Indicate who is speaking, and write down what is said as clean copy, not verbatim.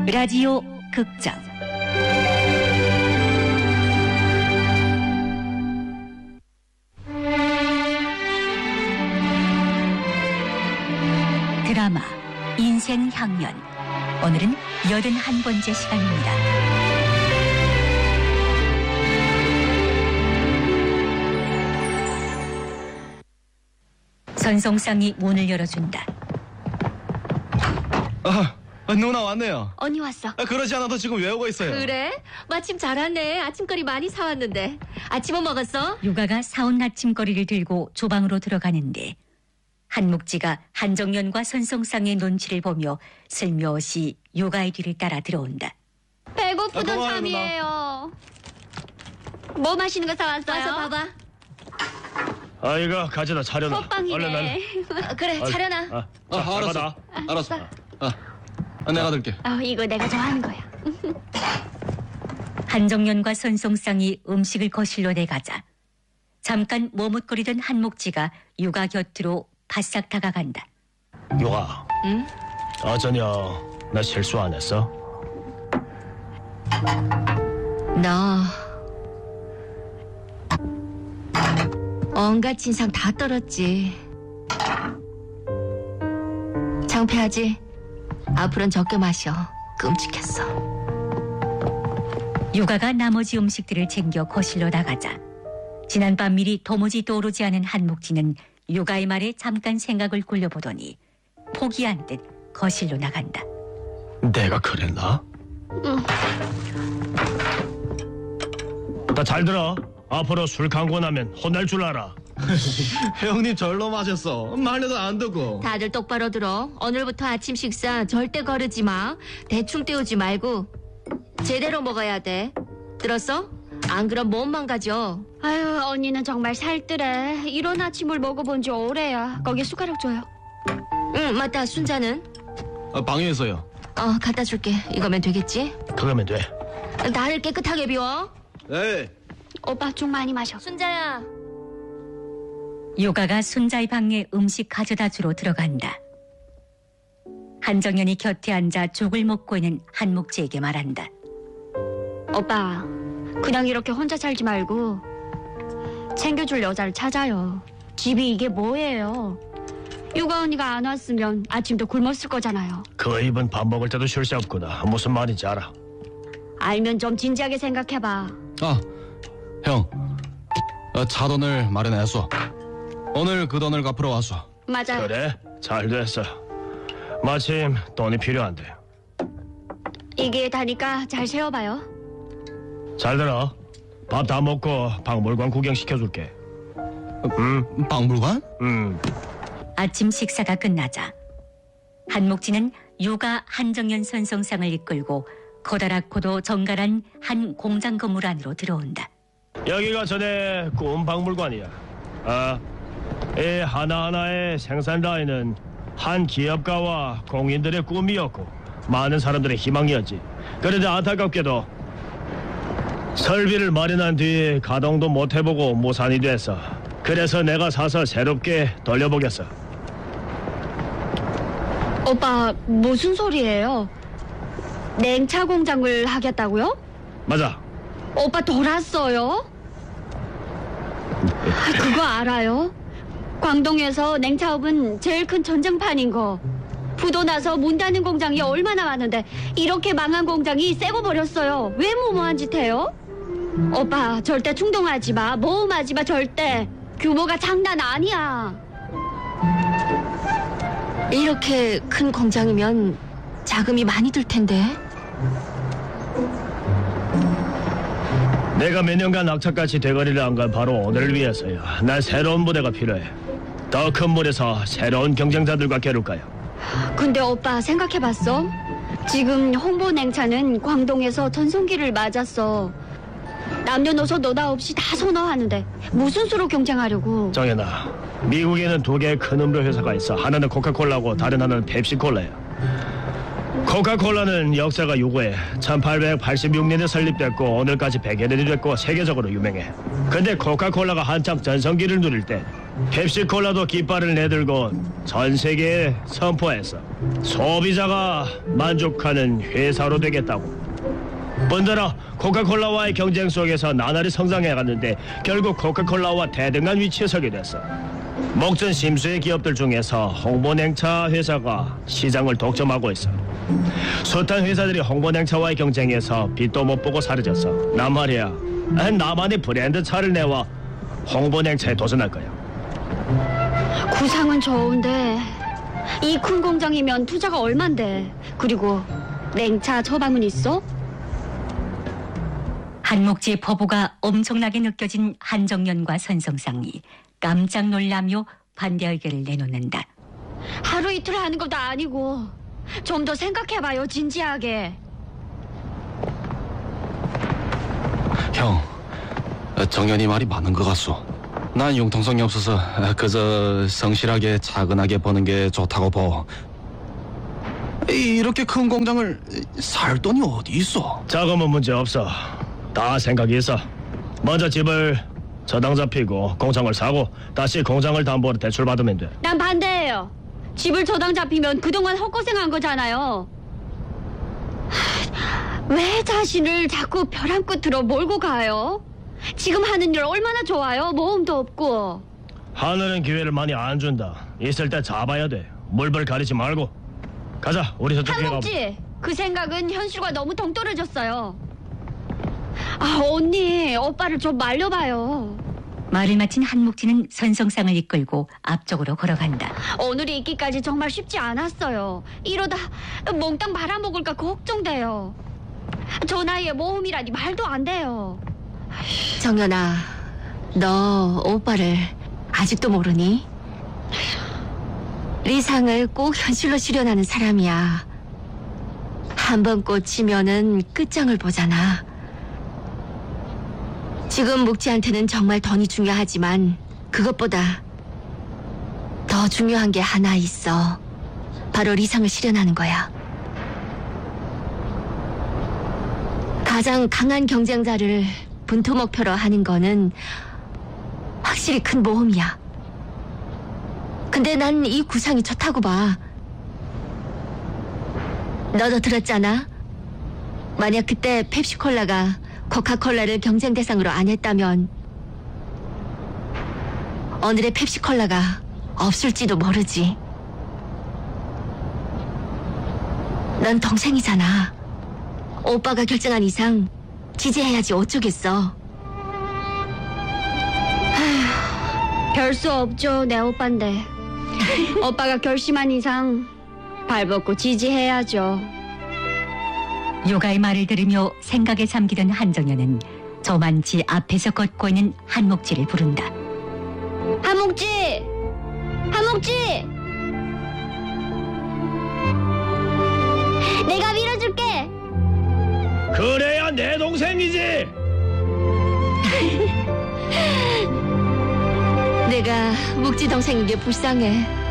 Speaker 1: 라디오 극장 드라마 인생향연. 오늘은 81번째 시간입니다. 선송상이 문을 열어준다.
Speaker 2: 누나 왔네요.
Speaker 3: 언니 왔어.
Speaker 2: 그러지 않아도 지금 외우고 있어요.
Speaker 3: 그래? 마침 잘 왔네. 아침거리 많이 사왔는데. 아침은 먹었어?
Speaker 1: 유가가 사온 아침거리를 들고 조방으로 들어가는데 한묵지가 한정연과 선송상의 눈치를 보며 슬며시 유가의 뒤를 따라 들어온다.
Speaker 3: 배고프던
Speaker 2: 고마워요,
Speaker 3: 참이에요. 뭐 마시는 거 사왔어요? 와서 봐봐.
Speaker 4: 이거 가져다 차려놔.
Speaker 3: 호빵이네. 그래, 차려놔.
Speaker 2: 알았어. 알았어. 내가 들게.
Speaker 3: 이거 내가 좋아하는 거야.
Speaker 1: 한정연과 선송상이 음식을 거실로 내가자 잠깐 머뭇거리던 한묵지가 유가 곁으로 바싹 다가간다.
Speaker 4: 유아.
Speaker 3: 응?
Speaker 4: 저녁 나 실수 안 했어?
Speaker 3: 너 온갖 진상 다 떨었지. 창피하지? 앞으로는 적게 마셔. 끔찍했어.
Speaker 1: 유가가 나머지 음식들을 챙겨 거실로 나가자 지난밤 일이 도무지 떠오르지 않은 한묵지는 유가의 말에 잠깐 생각을 굴려보더니 포기한 듯 거실로 나간다.
Speaker 4: 내가 그랬나?
Speaker 3: 응.
Speaker 4: 나 잘 들어. 앞으로 술 강고 나면 혼날 줄 알아.
Speaker 2: 형님 절로 마셨어. 말려도 안 듣고.
Speaker 3: 다들 똑바로 들어. 오늘부터 아침 식사 절대 거르지 마. 대충 때우지 말고 제대로 먹어야 돼. 들었어? 안 그럼 몸 망가져.
Speaker 5: 아유, 언니는 정말 살뜰해. 이런 아침을 먹어본 지 오래야. 거기 숟가락 줘요.
Speaker 3: 응, 맞다. 순자는?
Speaker 2: 방에 있어요.
Speaker 3: 갖다 줄게. 이거면 되겠지?
Speaker 4: 그러면 돼.
Speaker 3: 나를 깨끗하게 비워.
Speaker 2: 네.
Speaker 5: 오빠 좀 많이 마셔.
Speaker 3: 순자야.
Speaker 1: 유가가 순자의 방에 음식 가져다 주러 들어간다. 한정연이 곁에 앉아 죽을 먹고 있는 한묵지에게 말한다.
Speaker 5: 오빠, 그냥 이렇게 혼자 살지 말고 챙겨줄 여자를 찾아요. 집이 이게 뭐예요? 유가 언니가 안 왔으면 아침도 굶었을 거잖아요.
Speaker 4: 그 입은 밥 먹을 때도 쉴 새 없구나. 무슨 말인지 알아.
Speaker 5: 알면 좀 진지하게 생각해봐.
Speaker 2: 형. 차 돈을 마련했어. 오늘 그 돈을 갚으러 왔어.
Speaker 5: 맞아요.
Speaker 4: 그래? 잘 됐어. 마침 돈이 필요한데.
Speaker 5: 이게 다니까 잘 세어봐요.
Speaker 4: 잘 들어. 밥 다 먹고 박물관 구경시켜줄게.
Speaker 2: 박물관?
Speaker 1: 아침 식사가 끝나자 한묵지는 유가 한정연 선송상을 이끌고 커다랗고도 정갈한 한 공장 건물 안으로 들어온다.
Speaker 4: 여기가 전에 꿈 박물관이야. 이 하나하나의 생산 라인은 한 기업가와 공인들의 꿈이었고 많은 사람들의 희망이었지. 그런데 안타깝게도 설비를 마련한 뒤에 가동도 못 해보고 무산이 됐어. 그래서 내가 사서 새롭게 돌려보겠어.
Speaker 5: 오빠, 무슨 소리예요? 냉차 공장을 하겠다고요?
Speaker 4: 맞아.
Speaker 5: 오빠 돌았어요? 그거 알아요? 광동에서 냉차업은 제일 큰 전쟁판인 거. 부도 나서 문 닫는 공장이 얼마나 많은데 이렇게 망한 공장이 새고 버렸어요. 왜 무모한 짓 해요? 오빠, 절대 충동하지 마. 모험하지 마, 절대. 규모가 장난 아니야.
Speaker 3: 이렇게 큰 공장이면 자금이 많이 들 텐데.
Speaker 4: 내가 몇 년간 악착같이 대가리를 안 간 바로 오늘을 위해서야. 난 새로운 부대가 필요해. 더 큰 물에서 새로운 경쟁자들과 겨룰까요?
Speaker 5: 근데 오빠 생각해봤어? 지금 홍보 냉차는 광동에서 전성기를 맞았어. 남녀노소 너나 없이 다 선호하는데 무슨 수로 경쟁하려고.
Speaker 4: 정연아, 미국에는 두 개의 큰 음료 회사가 있어. 하나는 코카콜라고 다른 하나는 펩시콜라야. 코카콜라는 역사가 유구해. 1886년에 설립됐고 오늘까지 100여 년이 됐고 세계적으로 유명해. 근데 코카콜라가 한참 전성기를 누릴 때 펩시콜라도 깃발을 내들고 전 세계에 선포했어. 소비자가 만족하는 회사로 되겠다고. 번더러 코카콜라와의 경쟁 속에서 나날이 성장해갔는데 결국 코카콜라와 대등한 위치에 서게 됐어. 목전 심수의 기업들 중에서 홍보냉차 회사가 시장을 독점하고 있어. 숱한 회사들이 홍보냉차와의 경쟁에서 빛도 못 보고 사라졌어. 난 말이야, 나만의 브랜드 차를 내와 홍보냉차에 도전할 거야.
Speaker 5: 구상은 좋은데 이 큰 공장이면 투자가 얼만데. 그리고 냉차 처방은 있어?
Speaker 1: 한목지의 포부가 엄청나게 느껴진 한정연과 선성상이 깜짝 놀라며 반대 의견을 내놓는다.
Speaker 5: 하루 이틀 하는 것도 아니고 좀 더 생각해봐요, 진지하게.
Speaker 6: 형, 정연이 말이 많은 것 같소. 난 융통성이 없어서 그저 성실하게 차근하게 버는 게 좋다고 보. 이렇게 큰 공장을 살 돈이 어디 있어?
Speaker 4: 자금은 문제 없어. 다 생각이 있어. 먼저 집을 저당 잡히고 공장을 사고 다시 공장을 담보로 대출받으면 돼.
Speaker 5: 난 반대해요. 집을 저당 잡히면 그동안 헛고생한 거잖아요. 왜 자신을 자꾸 벼랑 끝으로 몰고 가요? 지금 하는 일 얼마나 좋아요. 모험도 없고.
Speaker 4: 하늘은 기회를 많이 안 준다. 있을 때 잡아야 돼. 물불 가리지 말고. 가자, 우리 저쪽에 가보자.
Speaker 5: 한목지, 그 생각은 현실과 너무 동떨어졌어요. 아, 언니, 오빠를 좀 말려봐요.
Speaker 1: 말을 마친 한목지는 선성상을 이끌고 앞쪽으로 걸어간다.
Speaker 5: 오늘이 있기까지 정말 쉽지 않았어요. 이러다 몽땅 말아먹을까 걱정돼요. 저 나이에 모험이라니 말도 안 돼요.
Speaker 3: 정연아, 너 오빠를 아직도 모르니? 리상을 꼭 현실로 실현하는 사람이야. 한 번 꽂히면은 끝장을 보잖아. 지금 묵지한테는 정말 돈이 중요하지만 그것보다 더 중요한 게 하나 있어. 바로 리상을 실현하는 거야. 가장 강한 경쟁자를 분토 목표로 하는 거는 확실히 큰 모험이야. 근데 난 이 구상이 좋다고 봐. 너도 들었잖아? 만약 그때 펩시콜라가 코카콜라를 경쟁 대상으로 안 했다면 오늘의 펩시콜라가 없을지도 모르지. 넌 동생이잖아. 오빠가 결정한 이상 지지해야지 어쩌겠어.
Speaker 5: 별 수 없죠, 내 오빠인데. 오빠가 결심한 이상 발벗고 지지해야죠.
Speaker 1: 요가의 말을 들으며 생각에 잠기던 한정연은 저만치 앞에서 걷고 있는 한목지를 부른다.
Speaker 5: 한목지! 한목지! 내가 밀어줄게!
Speaker 4: 그래야 내 동생이지.
Speaker 3: 내가 묵지 동생인 게 불쌍해.